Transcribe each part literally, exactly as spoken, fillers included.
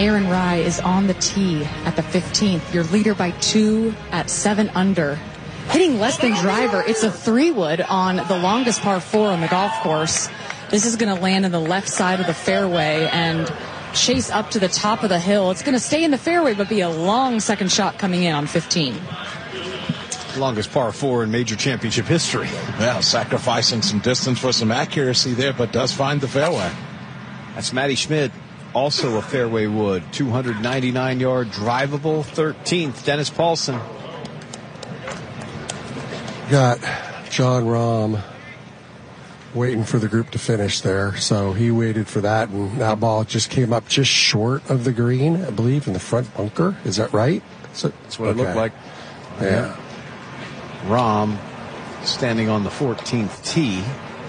Aaron Rai is on the tee at the fifteenth. Your leader by two at seven under. Hitting less than driver. It's a three wood on the longest par four on the golf course. This is going to land on the left side of the fairway and chase up to the top of the hill. It's going to stay in the fairway, but be a long second shot coming in on fifteen. Longest par four in major championship history. Yeah, sacrificing some distance for some accuracy there, but does find the fairway. That's Matty Schmidt, also a fairway wood. two hundred ninety-nine yard drivable, thirteenth. Dennis Paulson. Got John Rahm waiting for the group to finish there, so he waited for that, and that ball just came up just short of the green, I believe, in the front bunker. Is that right? So, That's what okay. It looked like. Yeah. yeah. Rahm standing on the fourteenth tee.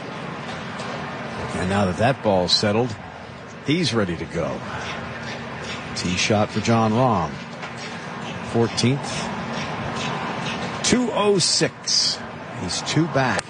And now that that ball's settled, he's ready to go. Tee shot for John Rahm. fourteenth. two oh six. He's two back.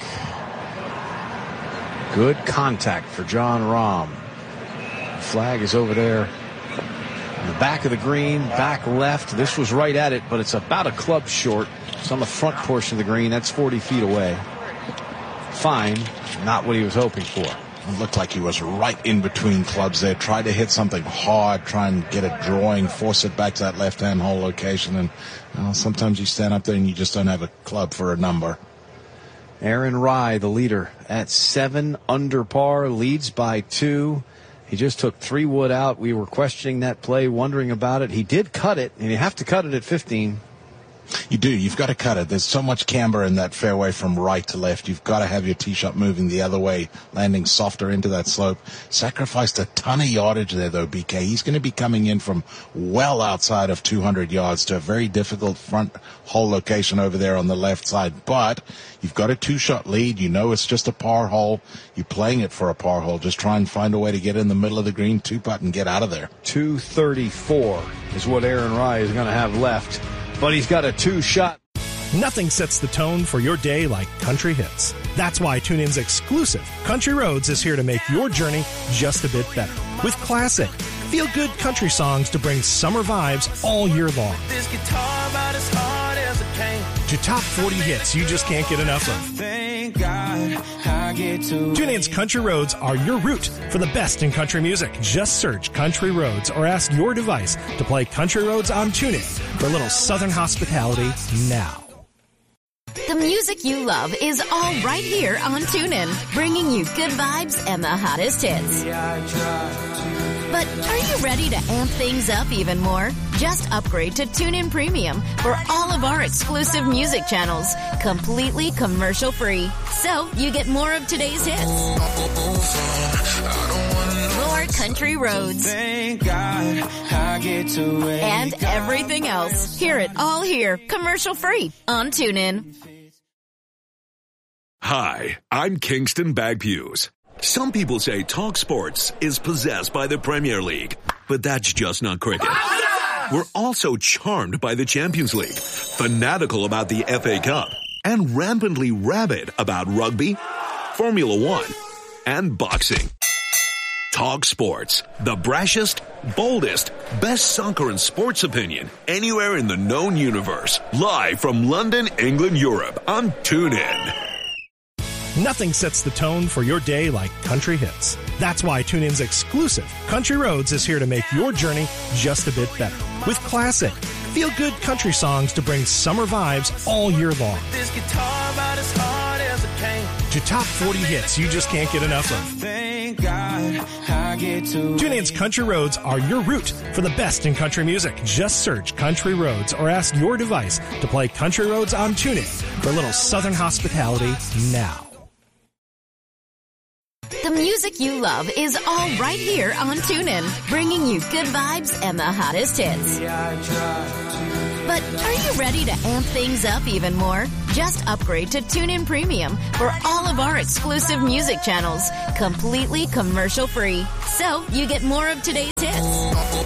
Good contact for John Rahm. The flag is over there on the back of the green, back left. This was right at it, but it's about a club short. It's on the front portion of the green. That's forty feet away. Fine. Not what he was hoping for. It looked like he was right in between clubs there. Tried to hit something hard, try and get a drawing, force it back to that left-hand hole location. And well, sometimes you stand up there and you just don't have a club for a number. Aaron Rai, the leader, at seven under par, leads by two. He just took three wood out. We were questioning that play, wondering about it. He did cut it, and you have to cut it at fifteen. You do. You've got to cut it. There's so much camber in that fairway from right to left. You've got to have your tee shot moving the other way, landing softer into that slope. Sacrificed a ton of yardage there, though, B K. He's going to be coming in from well outside of two hundred yards to a very difficult front hole location over there on the left side. But you've got a two-shot lead. You know it's just a par hole. You're playing it for a par hole. Just try and find a way to get in the middle of the green, two-putt, and get out of there. two thirty-four is what Aaron Rai is going to have left. But he's got a two-shot. Nothing sets the tone for your day like country hits. That's why TuneIn's exclusive Country Roads is here to make your journey just a bit better. With classic, feel-good country songs to bring summer vibes all year long. This guitar about as hard as it can. To top forty hits you just can't get enough of. Thank God I get to TuneIn's Country Roads are your route for the best in country music. Just search Country Roads or ask your device to play Country Roads on TuneIn for a little southern hospitality now. The music you love is all right here on TuneIn, bringing you good vibes and the hottest hits. But are you ready to amp things up even more? Just upgrade to TuneIn Premium for all of our exclusive music channels, completely commercial-free. So you get more of today's hits. More country roads. Thank God I get to and everything else. Hear it all here, commercial-free on TuneIn. Hi, I'm Kingston Bagpuse. Some people say Talk Sports is possessed by the Premier League, but that's just not cricket. We're also charmed by the Champions League, fanatical about the F A Cup, and rampantly rabid about rugby, Formula One, and boxing. Talk Sports, the brashest, boldest, best soccer and sports opinion anywhere in the known universe. Live from London, England, Europe on TuneIn. Nothing sets the tone for your day like country hits. That's why TuneIn's exclusive Country Roads is here to make your journey just a bit better. With classic, feel-good country songs to bring summer vibes all year long. This guitar about as hard as it can. To top forty hits you just can't get enough of. Thank God I get to TuneIn's Country Roads are your route for the best in country music. Just search Country Roads or ask your device to play Country Roads on TuneIn for a little southern hospitality now. The music you love is all right here on TuneIn, bringing you good vibes and the hottest hits. But are you ready to amp things up even more? Just upgrade to TuneIn Premium for all of our exclusive music channels, completely commercial-free. So you get more of today's hits.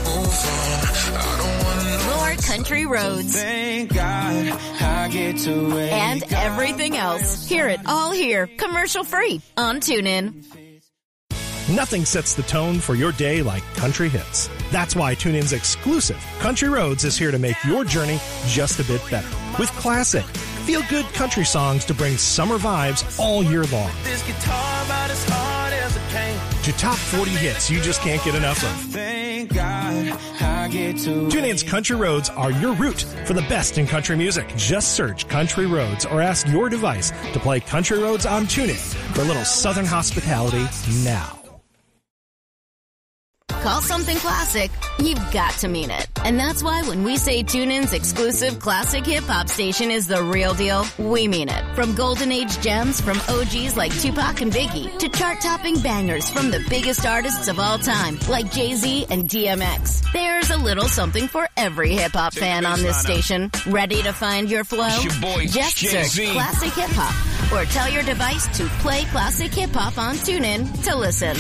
More country roads. Thank God I get to and everything else. Hear it all here, commercial-free on TuneIn. Nothing sets the tone for your day like country hits. That's why TuneIn's exclusive Country Roads is here to make your journey just a bit better. With classic, feel-good country songs to bring summer vibes all year long. This guitar about as hard as a cane. To top forty hits you just can't get enough of. Thank God I get to TuneIn's Country Roads are your route for the best in country music. Just search Country Roads or ask your device to play Country Roads on TuneIn for a little Southern hospitality now. Call something classic, you've got to mean it. And that's why when we say TuneIn's exclusive classic hip-hop station is the real deal, we mean it. From golden age gems from O Gs like Tupac and Biggie to chart-topping bangers from the biggest artists of all time like Jay-Z and D M X. There's a little something for every hip-hop fan on this station. Ready to find your flow? Your boy, Just Jay-Z. search Classic Hip-Hop or tell your device to play Classic Hip-Hop on TuneIn to listen.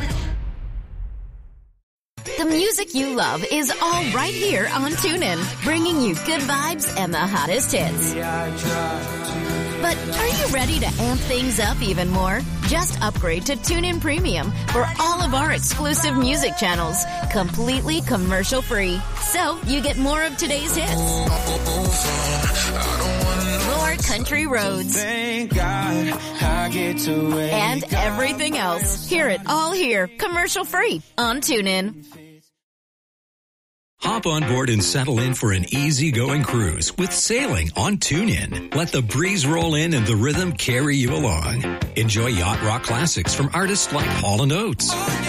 The music you love is all right here on TuneIn, bringing you good vibes and the hottest hits. But are you ready to amp things up even more? Just upgrade to TuneIn Premium for all of our exclusive music channels, completely commercial-free. So you get more of today's hits. More country roads. Thank God I get to wake And everything else. Hear it all here, commercial-free on TuneIn. Hop on board and settle in for an easy-going cruise with sailing on TuneIn. Let the breeze roll in and the rhythm carry you along. Enjoy yacht rock classics from artists like Hall and Oates,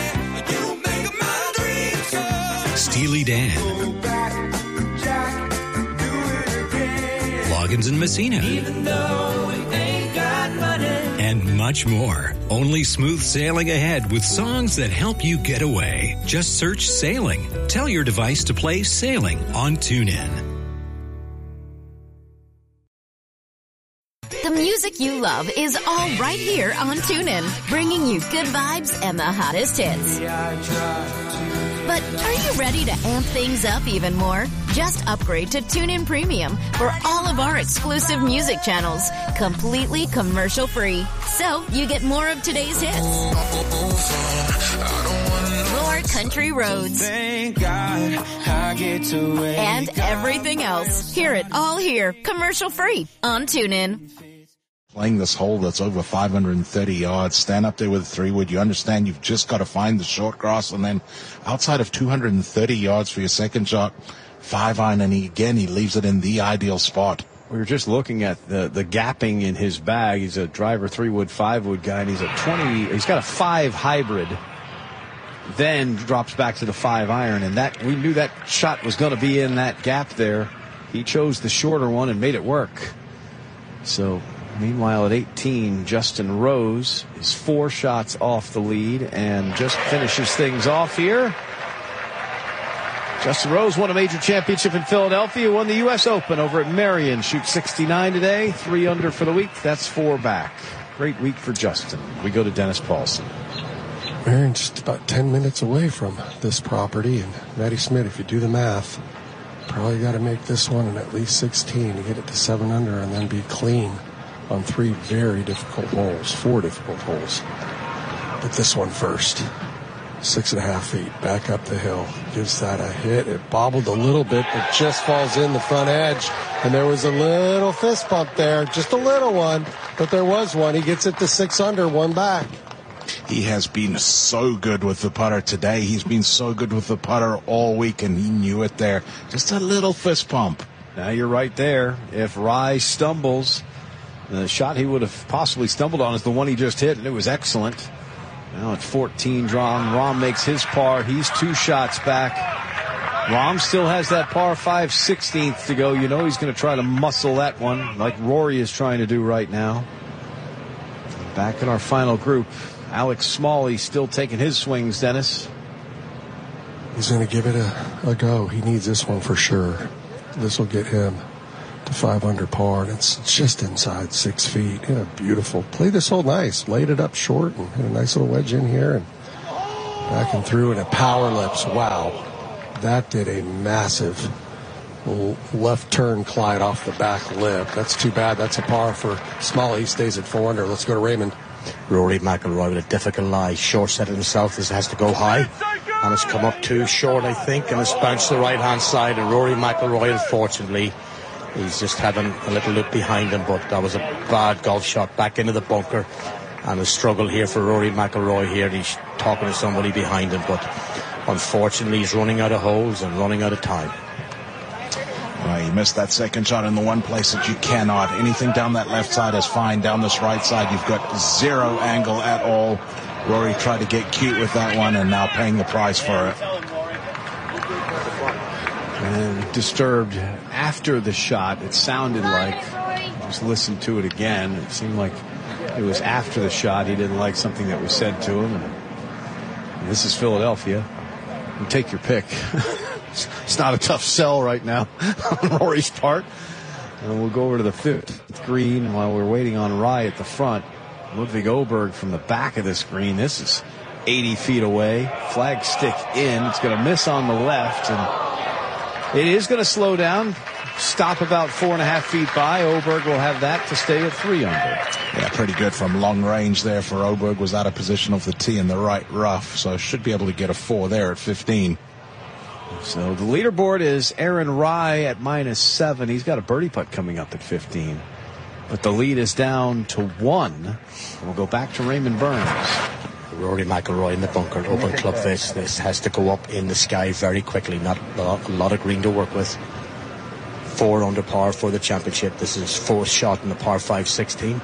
Steely Dan, Loggins and Messina, and much more. Only smooth sailing ahead with songs that help you get away. Just search Sailing. Tell your device to play Sailing on TuneIn. The music you love is all right here on TuneIn, bringing you good vibes and the hottest hits. But are you ready to amp things up even more? Just upgrade to TuneIn Premium for all of our exclusive music channels, completely commercial-free. So you get more of today's hits. More country roads. Thank God I get to wake And everything else. Hear it all here, commercial-free on TuneIn. Playing this hole that's over five hundred thirty yards, stand up there with a three-wood. You understand you've just got to find the short grass, and then outside of two hundred thirty yards for your second shot, five iron, and he, again, he leaves it in the ideal spot. We were just looking at the, the gapping in his bag. He's a driver three-wood, five-wood guy, and he's a twenty. He's got a five hybrid. Then drops back to the five iron, and that we knew that shot was going to be in that gap there. He chose the shorter one and made it work. So. Meanwhile, at eighteen, Justin Rose is four shots off the lead and just finishes things off here. Justin Rose won a major championship in Philadelphia, won the U S Open over at Marion. Shoots sixty-nine today, three under for the week. That's four back. Great week for Justin. We go to Dennis Paulson. Marion just about ten minutes away from this property, and Matty Smith, if you do the math, probably got to make this one in at least sixteen to get it to seven under and then be clean on three very difficult holes, four difficult holes. But this one first. Six and a half feet back up the hill. Gives that a hit. It bobbled a little bit, but just falls in the front edge. And there was a little fist bump there. Just a little one, but there was one. He gets it to six under, one back. He has been so good with the putter today. He's been so good with the putter all week, and he knew it there. Just a little fist pump. Now you're right there. If Rye stumbles, the shot he would have possibly stumbled on is the one he just hit, and it was excellent. Now at fourteen, Rahm, Rahm makes his par. He's two shots back. Rahm still has that par five sixteenth to go. You know he's going to try to muscle that one like Rory is trying to do right now. Back in our final group, Alex Smalley still taking his swings, Dennis. He's going to give it a, a go. He needs this one for sure. This will get him to five under par, and it's just inside six feet. Hit a beautiful play this hole nice. Laid it up short and hit a nice little wedge in here and back and through, and a power lips. Wow, that did a massive left turn glide off the back lip. That's too bad. That's a par for Smalley. He stays at four under. Let's go to Raymond. Rory McIlroy with a difficult lie. Short set it himself. This has to go high. And it's come up too short, I think, and it's bounced to the right-hand side. And Rory McIlroy, unfortunately, he's just having a little look behind him, but that was a bad golf shot back into the bunker. And a struggle here for Rory McIlroy here. He's talking to somebody behind him, but unfortunately he's running out of holes and running out of time. Well, he missed that second shot in the one place that you cannot. Anything down that left side is fine. Down this right side, you've got zero angle at all. Rory tried to get cute with that one and now paying the price for it. And disturbed after the shot. It sounded like, just listen to it again, it seemed like it was after the shot. He didn't like something that was said to him. And this is Philadelphia. You take your pick. It's not a tough sell right now on Rory's part. And we'll go over to the fifth green while we're waiting on Rye at the front. Ludwig Åberg from the back of this green. This is eighty feet away. Flag stick in. It's going to miss on the left. And it is going to slow down. Stop about four and a half feet by. Åberg will have that to stay at three under. Yeah, pretty good from long range there for Åberg. Was out of position off the tee in the right rough. So should be able to get a four there at fifteen. So the leaderboard is Aaron Rye at minus seven. He's got a birdie putt coming up at fifteen. But the lead is down to one. We'll go back to Raymond Burns. Rory McIlroy in the bunker, open club face. This has to go up in the sky very quickly. Not a lot of green to work with. Four under par for the championship. This is fourth shot in the par five sixteen.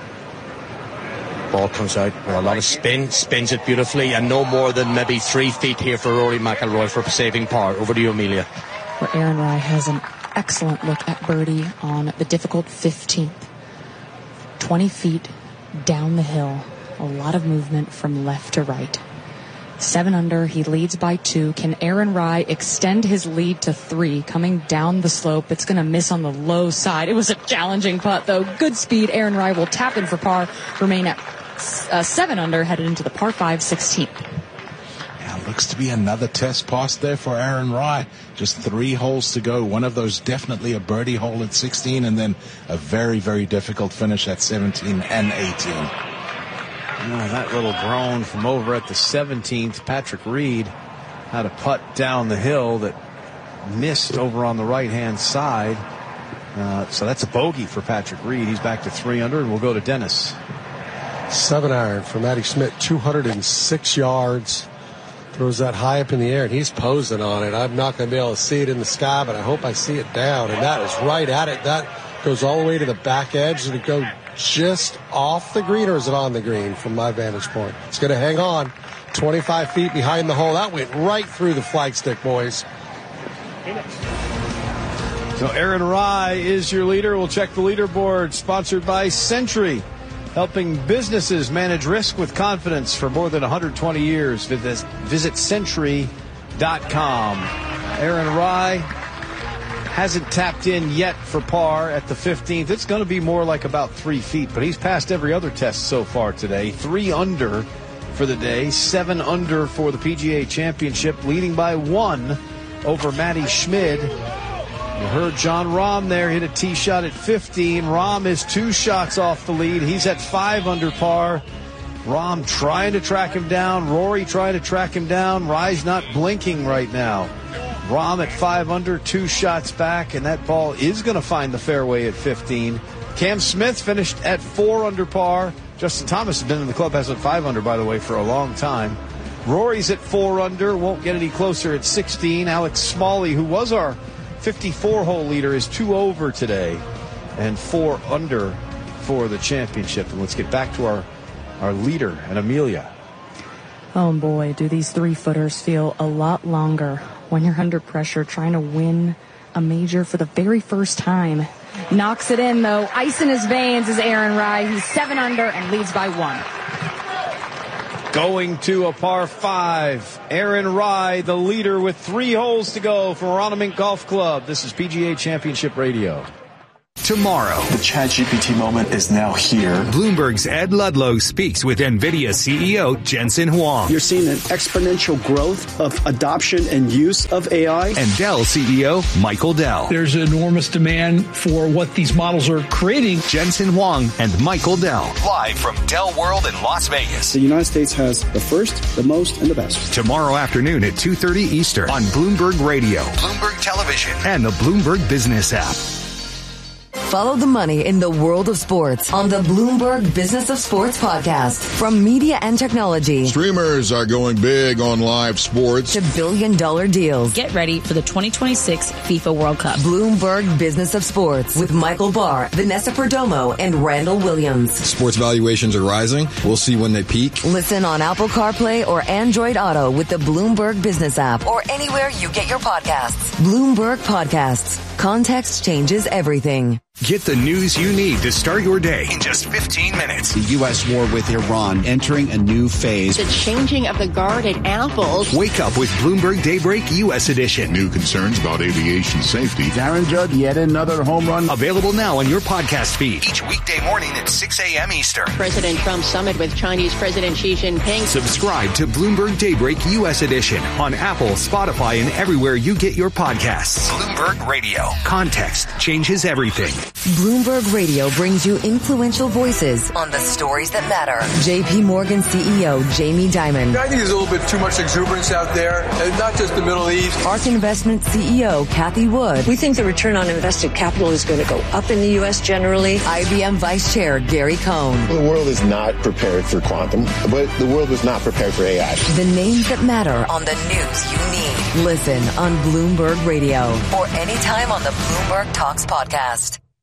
Ball comes out with a lot of spin, spins it beautifully, and no more than maybe three feet here for Rory McIlroy for saving par. Over to you, Amelia. Where Aaron Rye has an excellent look at birdie on the difficult fifteenth. twenty feet down the hill. A lot of movement from left to right. Seven under, he leads by two. Can Aaron Rye extend his lead to three? Coming down the slope, it's going to miss on the low side. It was a challenging putt, though. Good speed. Aaron Rye will tap in for par, remain at uh, seven under, headed into the par five sixteenth. Yeah, looks to be another test pass there for Aaron Rye. Just three holes to go. One of those definitely a birdie hole at sixteen, and then a very, very difficult finish at seventeen and eighteen. Oh, that little groan from over at the seventeenth. Patrick Reed had a putt down the hill that missed over on the right-hand side. Uh, so that's a bogey for Patrick Reed. He's back to three under, and we'll go to Dennis. Seven iron for Matty Schmidt, two hundred six yards. Throws that high up in the air, and he's posing on it. I'm not going to be able to see it in the sky, but I hope I see it down. And that is right at it. That goes all the way to the back edge. Did it go just off the green, or is it on the green from my vantage point? It's going to hang on. twenty-five feet behind the hole. That went right through the flagstick, boys. So Aaron Rye is your leader. We'll check the leaderboard. Sponsored by Century, helping businesses manage risk with confidence for more than one hundred twenty years. Visit, visit century dot com. Aaron Rye hasn't tapped in yet for par at the fifteenth. It's going to be more like about three feet, but he's passed every other test so far today. Three under for the day, seven under for the P G A Championship, leading by one over Matty Schmid. You heard Jon Rahm there hit a tee shot at fifteen. Rahm is two shots off the lead. He's at five under par. Rahm trying to track him down. Rory trying to track him down. Rye's not blinking right now. Rahm at five under, two shots back, and that ball is going to find the fairway at fifteen. Cam Smith finished at four under par. Justin Thomas has been in the clubhouse at five under, by the way, for a long time. Rory's at four under, won't get any closer at sixteen. Alex Smalley, who was our fifty-four hole leader, is two over today and four under for the championship. And let's get back to our, our leader, and Amelia. Oh boy, do these three footers feel a lot longer when you're under pressure trying to win a major for the very first time. Knocks it in, though. Ice in his veins is Aaron Rye. He's seven under and leads by one. Going to a par five. Aaron Rye, the leader, with three holes to go from Ronimink Golf Club. This is P G A Championship Radio. tomorrow. The ChatGPT moment is now here. Bloomberg's Ed Ludlow speaks with NVIDIA C E O Jensen Huang. You're seeing an exponential growth of adoption and use of A I. And Dell C E O Michael Dell. There's enormous demand for what these models are creating. Jensen Huang and Michael Dell, live from Dell World in Las Vegas. The United States has the first, the most, and the best. Tomorrow afternoon at two thirty Eastern on Bloomberg Radio, Bloomberg Television, and the Bloomberg Business app. Follow the money in the world of sports on the Bloomberg Business of Sports podcast. From media and technology. Streamers are going big on live sports. To billion dollar deals. Get ready for the twenty twenty-six FIFA World Cup. Bloomberg Business of Sports with Michael Barr, Vanessa Perdomo, and Randall Williams. Sports valuations are rising. We'll see when they peak. Listen on Apple CarPlay or Android Auto with the Bloomberg Business app or anywhere you get your podcasts. Bloomberg Podcasts. Context changes everything. Get the news you need to start your day in just fifteen minutes. The U S war with Iran entering a new phase. The changing of the guard at Apple. Wake up with Bloomberg Daybreak U S Edition. New concerns about aviation safety. Aaron Judge, yet another home run. Available now on your podcast feed. Each weekday morning at six a.m. Eastern. President Trump summit with Chinese President Xi Jinping. Subscribe to Bloomberg Daybreak U S Edition on Apple, Spotify, and everywhere you get your podcasts. Bloomberg Radio. Context changes everything. Bloomberg Radio brings you influential voices on the stories that matter. J P Morgan C E O Jamie Dimon. I think there's a little bit too much exuberance out there, and not just the Middle East. ARK Investment C E O Kathy Wood. We think the return on invested capital is going to go up in the U S generally. I B M Vice Chair Gary Cohn. The world is not prepared for quantum, but the world is not prepared for A I. The names that matter on the news you need. Listen on Bloomberg Radio or anytime on the Bloomberg Talks podcast.